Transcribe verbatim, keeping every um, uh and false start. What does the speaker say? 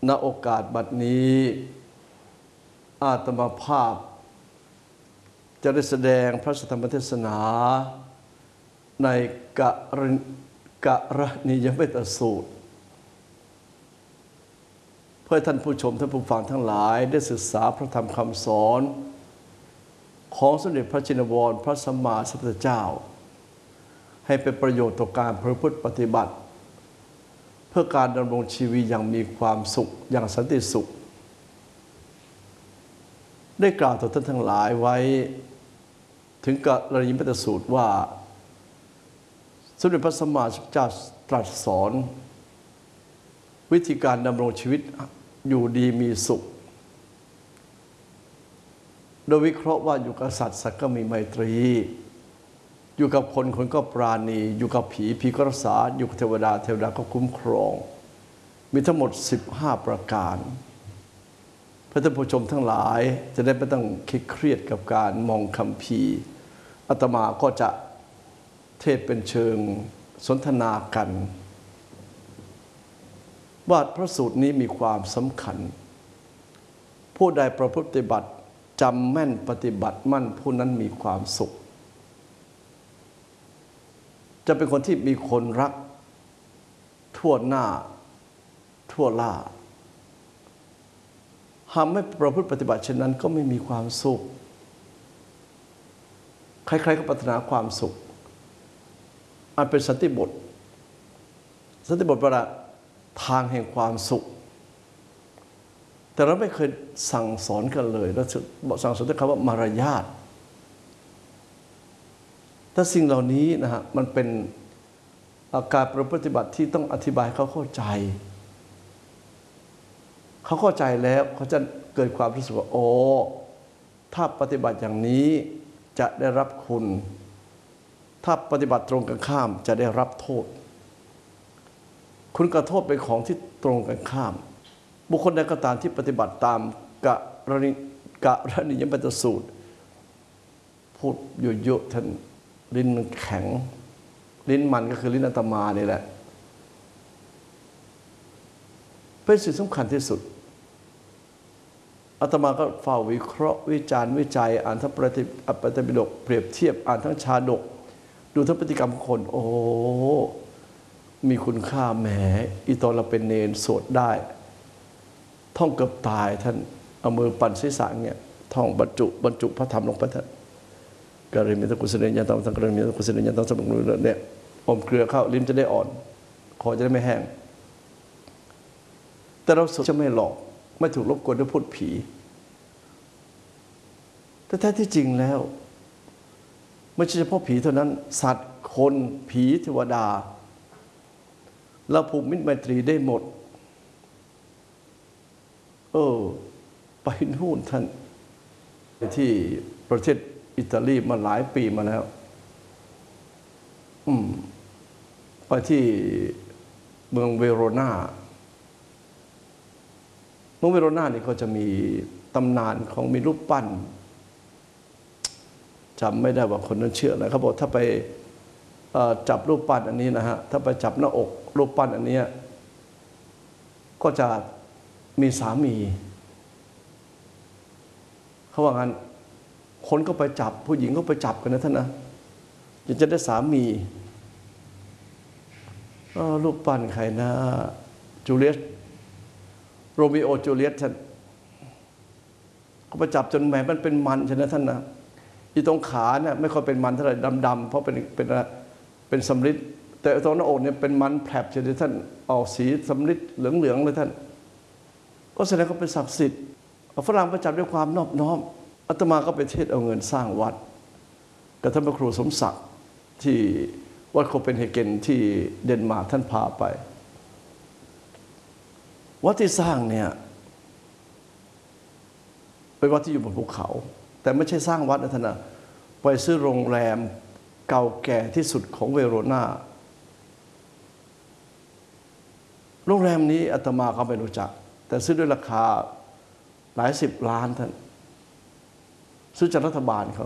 ณโอกาสบัดนี้อาตมาภาพจะได้แสดงพระธรรมเทศนาในกะกะรณียเมตสูตรเพื่อท่านผู้ชมท่านผู้ฟังทั้งหลายได้ศึกษาพระธรรมคำสอนของสมเด็จพระชินวรพระสัมมาสัมพุทธเจ้าให้เป็นประโยชน์ต่อการประพฤติปฏิบัติเพื่อการดำรงชีวิตอย่างมีความสุขอย่างสันติสุขได้กล่าวต่อท่านทั้งหลายไว้ถึงกะรณียเมตสูตรว่าสมเด็จพระสัมมาสัมพุทธเจ้าตรัสสอนวิธีการดำรงชีวิตอยู่ดีมีสุขโดยวิเคราะห์ว่าอยู่กับสัตว์สัตว์ก็มีไมตรีอยู่กับคนคนก็ปราณีอยู่กับผีผีก็รักษาอยู่กับเทวดาเทวดาก็คุ้มครองมีทั้งหมดสิบห้าประการเพื่อท่านผู้ชมทั้งหลายจะได้ไม่ต้องคิดเครียดกับการมองคัมภีร์อาตมาก็จะเทศเป็นเชิงสนทนากันว่าพระสูตรนี้มีความสำคัญผู้ใดประพฤติปฏิบัติจำแม่นปฏิบัติมั่นผู้นั้นมีความสุขจะเป็นคนที่มีคนรักทั่วหน้าทั่วล่าหากไม่ประพฤติปฏิบัติเช่นนั้นก็ไม่มีความสุขใครๆก็ปรารถนาความสุขอันเป็นสันติบทสันติบทแปลว่าทางแห่งความสุขแต่เราไม่เคยสั่งสอนกันเลยเราสั่งสอนด้วยคำว่ามารยาทแต่สิ่งเหล่านี้นะฮะมันเป็นการประพฤติปฏิบัติที่ต้องอธิบายเขาเข้าใจเขาเข้าใจแล้วเขาจะเกิดความรู้สึกว่าโอ้ถ้าปฏิบัติอย่างนี้จะได้รับคุณถ้าปฏิบัติตรงกันข้ามจะได้รับโทษคุณกับโทษเป็นของที่ตรงกันข้ามบุคคลใดก็ตามที่ปฏิบัติตามกะรณีกะรณียเมตสูตรพูดเยอะๆท่านลิ้นมันแข็งลิ้นมันก็คือลิ้นอาตมานี่แหละเป็นสิ่งสำคัญที่สุดอาตมาก็เฝ้าวิเคราะห์วิจารณ์วิจัยอ่านทั้งปฏิปฏิปิฎกเปรียบเทียบอ่านทั้งชาดกดูทั้งพฤติกรรมของคนโอ้มีคุณค่าแหมอีตอนเราเป็นเนรสวดได้ท่องเกือบตายท่านเอามือปั่นศีรษะเนี่ยท่องบรรจุบรรจุพระธรรมลงไปท่านกริมิตกุศลญาณตังกริมิตกุศลญาณตังสมุนเนี่ยอมเกลือเข้าลิ้นจะได้อ่อนคอจะได้ไม่แห้งแต่เราสุดจะไม่หลอกไม่ถูกรบกวนด้วยพูดผีแต่แท้ที่จริงแล้วไม่ใช่เฉพาะผีเท่านั้นสัตว์คนผีเทวดาเราผูกมิตรไมตรีได้หมดเออไปนู่นท่านที่ประเทศอิตาลีมาหลายปีมาแล้วอืมไปที่เมืองเวโรนาเมืองเวโรนานี่ก็จะมีตำนานของมีรูปปั้นจำไม่ได้ว่าคนนั้นเชื่ออะไรเขาบอกถ้าไปจับรูปปั้นอันนี้นะฮะถ้าไปจับหน้าอกรูปปั้นอันนี้ก็จะมีสามีเขาว่างั้นคนก็ไปจับผู้หญิงก็ไปจับกันนะท่านนะจะได้สามีรูปปั้นใครนะจูเลียตโรมิโอจูเลียตท่านก็ไปจับจนแหมมันเป็นมันใช่ไหมท่านนะอีตรงขาเนี่ยไม่ค่อยเป็นมันเท่าไหร่ดำๆเพราะเป็นเป็นเป็นสำริดแต่ตรงหน้าอกเนี่ยเป็นมันแผลบใช่ไหมท่านออกสีสำริดเหลืองๆเลยท่านก็แสดงเขาเป็นศักดิ์สิทธิ์ฝรั่งประจับด้วยความนอบน้อมอาตมาก็ไปเทศเอาเงินสร้างวัดกับท่านพระครูสมศักดิ์ที่วัดโคเปนเฮเกนที่เดนมาร์กท่านพาไปวัดที่สร้างเนี่ยเป็นวัดที่อยู่บนภูเขาแต่ไม่ใช่สร้างวัดนะท่านนะไปซื้อโรงแรมเก่าแก่ที่สุดของเวโรนาโรงแรมนี้อาตมาเขาไม่รู้จักแต่ซื้อด้วยราคาหลายสิบล้านท่านซื้อจากรัฐบาลเขา